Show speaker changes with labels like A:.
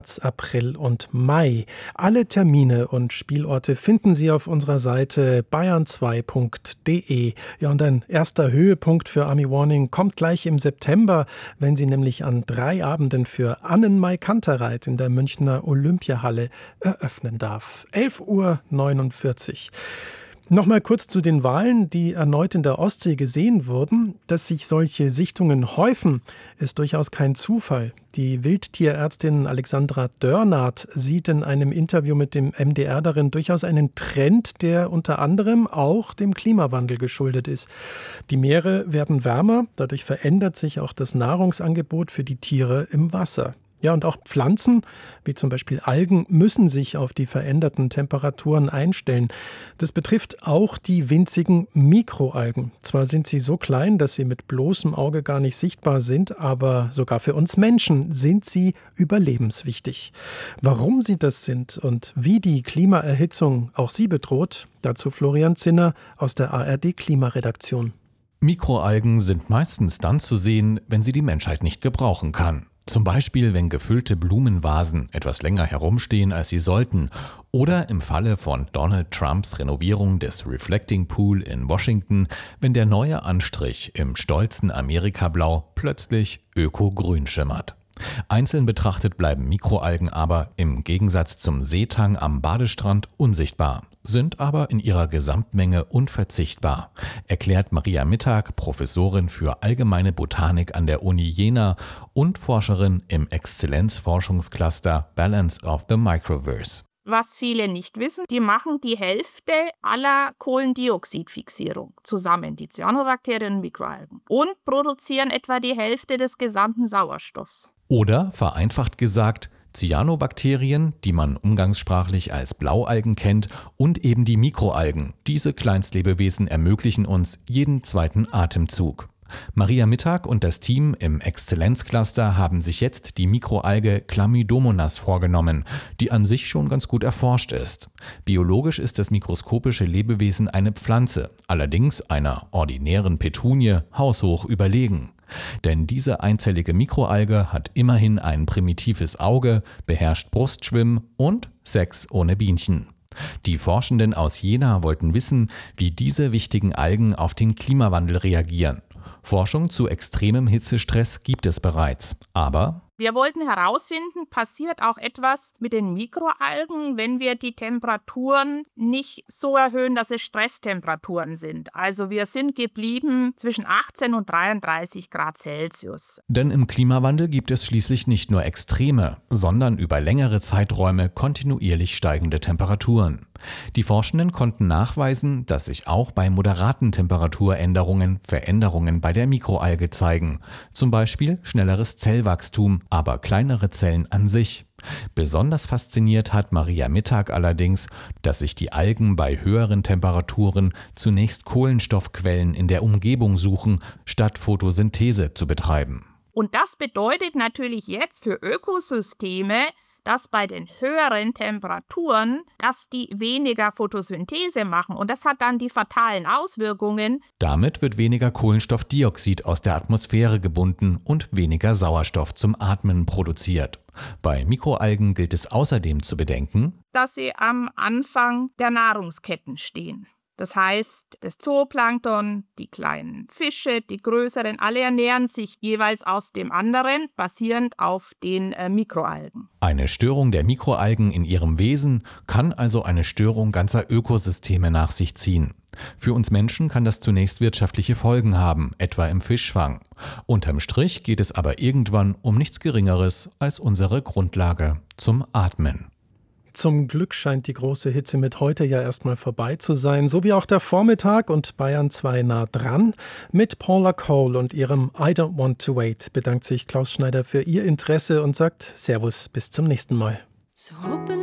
A: April und Mai. Alle Termine und Spielorte finden Sie auf unserer Seite bayern2.de. Ja, und ein erster Höhepunkt für Army Warning kommt gleich im September, wenn sie nämlich an 3 Abenden für Annenmai Kantereit in der Münchner Olympiahalle eröffnen darf. 11:49 Uhr. Nochmal kurz zu den Walen, die erneut in der Ostsee gesehen wurden. Dass sich solche Sichtungen häufen, ist durchaus kein Zufall. Die Wildtierärztin Alexandra Dörnath sieht in einem Interview mit dem MDR darin durchaus einen Trend, der unter anderem auch dem Klimawandel geschuldet ist. Die Meere werden wärmer, dadurch verändert sich auch das Nahrungsangebot für die Tiere im Wasser. Ja, und auch Pflanzen, wie zum Beispiel Algen, müssen sich auf die veränderten Temperaturen einstellen. Das betrifft auch die winzigen Mikroalgen. Zwar sind sie so klein, dass sie mit bloßem Auge gar nicht sichtbar sind, aber sogar für uns Menschen sind sie überlebenswichtig. Warum sie das sind und wie die Klimaerhitzung auch sie bedroht, dazu Florian Zinner aus der ARD-Klimaredaktion.
B: Mikroalgen sind meistens dann zu sehen, wenn sie die Menschheit nicht gebrauchen kann. Zum Beispiel, wenn gefüllte Blumenvasen etwas länger herumstehen, als sie sollten, oder im Falle von Donald Trumps Renovierung des Reflecting Pool in Washington, wenn der neue Anstrich im stolzen Amerikablau plötzlich öko-grün schimmert. Einzeln betrachtet bleiben Mikroalgen aber im Gegensatz zum Seetang am Badestrand unsichtbar, sind aber in ihrer Gesamtmenge unverzichtbar, erklärt Maria Mittag, Professorin für Allgemeine Botanik an der Uni Jena und Forscherin im Exzellenzforschungscluster Balance of the Microverse.
C: Was viele nicht wissen, die machen die Hälfte aller Kohlendioxidfixierung zusammen, die Cyanobakterien und Mikroalgen, und produzieren etwa die Hälfte des gesamten Sauerstoffs.
B: Oder, vereinfacht gesagt, Cyanobakterien, die man umgangssprachlich als Blaualgen kennt, und eben die Mikroalgen. Diese Kleinstlebewesen ermöglichen uns jeden zweiten Atemzug. Maria Mittag und das Team im Exzellenzcluster haben sich jetzt die Mikroalge Chlamydomonas vorgenommen, die an sich schon ganz gut erforscht ist. Biologisch ist das mikroskopische Lebewesen eine Pflanze, allerdings einer ordinären Petunie haushoch überlegen. Denn diese einzellige Mikroalge hat immerhin ein primitives Auge, beherrscht Brustschwimmen und Sex ohne Bienchen. Die Forschenden aus Jena wollten wissen, wie diese wichtigen Algen auf den Klimawandel reagieren. Forschung zu extremem Hitzestress gibt es bereits, aber
C: wir wollten herausfinden, passiert auch etwas mit den Mikroalgen, wenn wir die Temperaturen nicht so erhöhen, dass es Stresstemperaturen sind. Also wir sind geblieben zwischen 18 und 33 Grad Celsius.
B: Denn im Klimawandel gibt es schließlich nicht nur Extreme, sondern über längere Zeiträume kontinuierlich steigende Temperaturen. Die Forschenden konnten nachweisen, dass sich auch bei moderaten Temperaturänderungen Veränderungen bei der Mikroalge zeigen. Zum Beispiel schnelleres Zellwachstum, aber kleinere Zellen an sich. Besonders fasziniert hat Maria Mittag allerdings, dass sich die Algen bei höheren Temperaturen zunächst Kohlenstoffquellen in der Umgebung suchen, statt Photosynthese zu betreiben.
C: Und das bedeutet natürlich jetzt für Ökosysteme, dass bei den höheren Temperaturen, dass die weniger Photosynthese machen. Und das hat dann die fatalen Auswirkungen.
B: Damit wird weniger Kohlenstoffdioxid aus der Atmosphäre gebunden und weniger Sauerstoff zum Atmen produziert. Bei Mikroalgen gilt es außerdem zu bedenken,
C: dass sie am Anfang der Nahrungsketten stehen. Das heißt, das Zooplankton, die kleinen Fische, die größeren, alle ernähren sich jeweils aus dem anderen, basierend auf den Mikroalgen.
B: Eine Störung der Mikroalgen in ihrem Wesen kann also eine Störung ganzer Ökosysteme nach sich ziehen. Für uns Menschen kann das zunächst wirtschaftliche Folgen haben, etwa im Fischfang. Unterm Strich geht es aber irgendwann um nichts Geringeres als unsere Grundlage zum Atmen.
A: Zum Glück scheint die große Hitze mit heute ja erstmal vorbei zu sein, so wie auch der Vormittag und Bayern 2 nah dran. Mit Paula Cole und ihrem I Don't Want to Wait bedankt sich Klaus Schneider für ihr Interesse und sagt Servus, bis zum nächsten Mal.